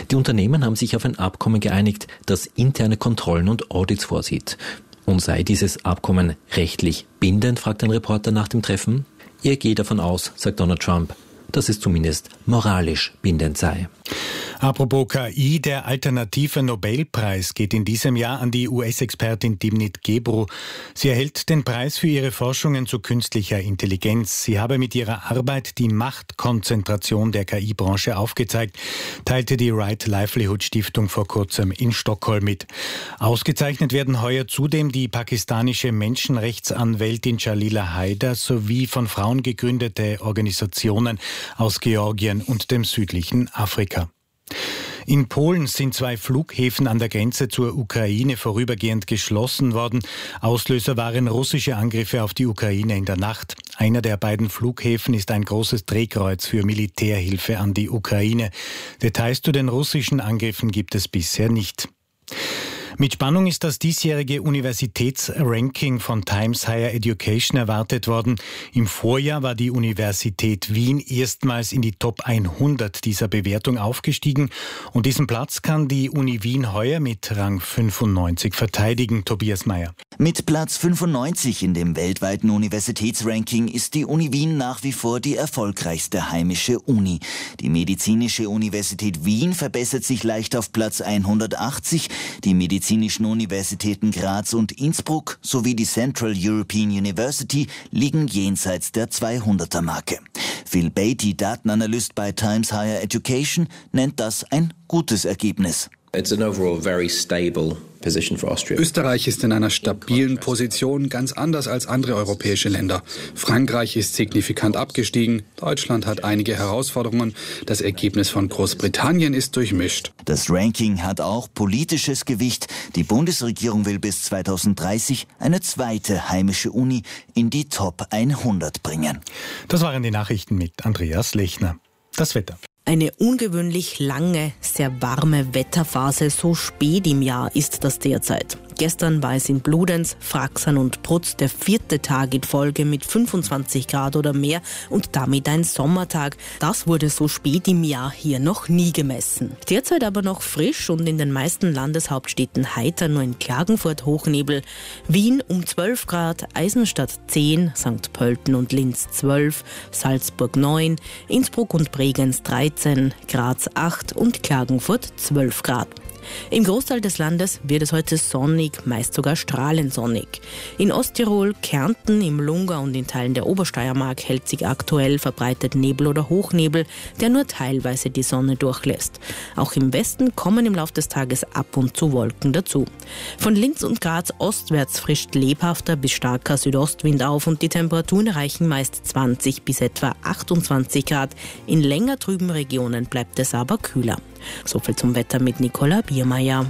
Die Unternehmen haben sich auf ein Abkommen geeinigt, das interne Kontrollen und Audits vorsieht. Und sei dieses Abkommen rechtlich bindend, fragt ein Reporter nach dem Treffen. Er geht davon aus, sagt Donald Trump, dass es zumindest moralisch bindend sei. Apropos KI, der alternative Nobelpreis geht in diesem Jahr an die US-Expertin Timnit Gebru. Sie erhält den Preis für ihre Forschungen zu künstlicher Intelligenz. Sie habe mit ihrer Arbeit die Machtkonzentration der KI-Branche aufgezeigt, teilte die Right Livelihood Stiftung vor kurzem in Stockholm mit. Ausgezeichnet werden heuer zudem die pakistanische Menschenrechtsanwältin Jalila Haider sowie von Frauen gegründete Organisationen aus Georgien und dem südlichen Afrika. In Polen sind 2 Flughäfen an der Grenze zur Ukraine vorübergehend geschlossen worden. Auslöser waren russische Angriffe auf die Ukraine in der Nacht. Einer der beiden Flughäfen ist ein großes Drehkreuz für Militärhilfe an die Ukraine. Details zu den russischen Angriffen gibt es bisher nicht. Mit Spannung ist das diesjährige Universitätsranking von Times Higher Education erwartet worden. Im Vorjahr war die Universität Wien erstmals in die Top 100 dieser Bewertung aufgestiegen. Und diesen Platz kann die Uni Wien heuer mit Rang 95 verteidigen. Tobias Mayer. Mit Platz 95 in dem weltweiten Universitätsranking ist die Uni Wien nach wie vor die erfolgreichste heimische Uni. Die Medizinische Universität Wien verbessert sich leicht auf Platz 180. Die medizinischen Universitäten Graz und Innsbruck sowie die Central European University liegen jenseits der 200er-Marke. Phil Beatty, Datenanalyst bei Times Higher Education, nennt das ein gutes Ergebnis. It's an overall very stable position for Austria. Österreich ist in einer stabilen Position, ganz anders als andere europäische Länder. Frankreich ist signifikant abgestiegen. Deutschland hat einige Herausforderungen. Das Ergebnis von Großbritannien ist durchmischt. Das Ranking hat auch politisches Gewicht. Die Bundesregierung will bis 2030 eine zweite heimische Uni in die Top 100 bringen. Das waren die Nachrichten mit Andreas Lechner. Das Wetter. Eine ungewöhnlich lange, sehr warme Wetterphase, so spät im Jahr ist das derzeit. Gestern war es in Bludenz, Fraxern und Brutz der 4. Tag in Folge mit 25 Grad oder mehr und damit ein Sommertag. Das wurde so spät im Jahr hier noch nie gemessen. Derzeit aber noch frisch und in den meisten Landeshauptstädten heiter, nur in Klagenfurt Hochnebel. Wien um 12 Grad, Eisenstadt 10, St. Pölten und Linz 12, Salzburg 9, Innsbruck und Bregenz 13, Graz 8 und Klagenfurt 12 Grad. Im Großteil des Landes wird es heute sonnig, meist sogar strahlend sonnig. In Osttirol, Kärnten, im Lungau und in Teilen der Obersteiermark hält sich aktuell verbreitet Nebel oder Hochnebel, der nur teilweise die Sonne durchlässt. Auch im Westen kommen im Laufe des Tages ab und zu Wolken dazu. Von Linz und Graz ostwärts frischt lebhafter bis starker Südostwind auf und die Temperaturen erreichen meist 20 bis etwa 28 Grad. In länger trüben Regionen bleibt es aber kühler. Soviel zum Wetter mit Nicola Biermeier.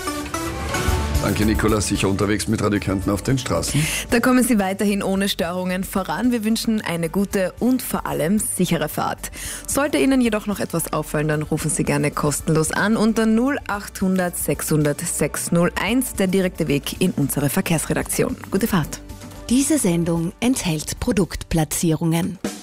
Danke, Nicola. Sicher unterwegs mit Radio Kärnten auf den Straßen? Da kommen Sie weiterhin ohne Störungen voran. Wir wünschen eine gute und vor allem sichere Fahrt. Sollte Ihnen jedoch noch etwas auffallen, dann rufen Sie gerne kostenlos an unter 0800 600 601, der direkte Weg in unsere Verkehrsredaktion. Gute Fahrt. Diese Sendung enthält Produktplatzierungen.